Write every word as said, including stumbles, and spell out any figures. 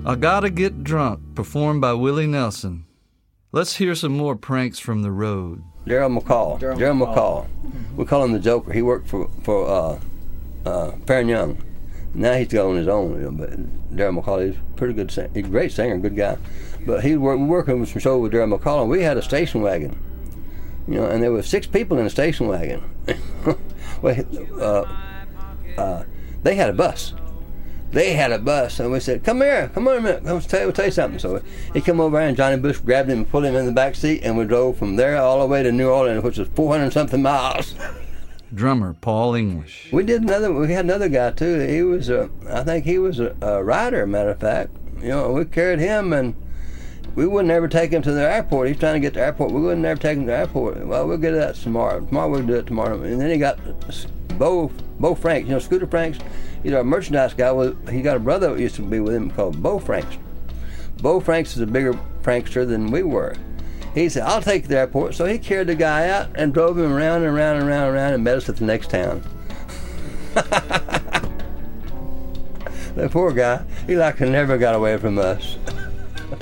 I Gotta Get Drunk, performed by Willie Nelson. Let's hear some more pranks from the road. Daryl McCall. Daryl Daryl McCall. McCall. We call him the Joker. He worked for for uh, uh, Fair and Young. Now he's got on his own. You know, but Daryl McCall, he's a pretty good singer. He's a great singer, good guy. But he worked working with some show with Daryl McCall, and we had a station wagon. You know, and there were six people in the station wagon. well, uh, uh, they had a bus. They had a bus, and we said, "Come here, come on a minute, come tell you, we'll tell you something." So he come over and Johnny Bush grabbed him and pulled him in the back seat, and we drove from there all the way to New Orleans, which was four hundred something miles. Drummer Paul English. We did another. We had another guy too. He was a, I think he was a, a rider. Matter of fact, you know, we carried him, and we wouldn't ever take him to the airport. He's trying to get to the airport. We wouldn't ever take him to the airport. Well, we'll get to that tomorrow. Tomorrow we'll do it tomorrow. And then he got Bo Bo Franks. You know, Scooter Franks. He's our merchandise guy. Well, he got a brother that used to be with him called Bo Franks. Bo Franks is a bigger prankster than we were. He said, "I'll take you to the airport." So he carried the guy out and drove him around and around and around and around and met us at the next town. That poor guy, he like never got away from us.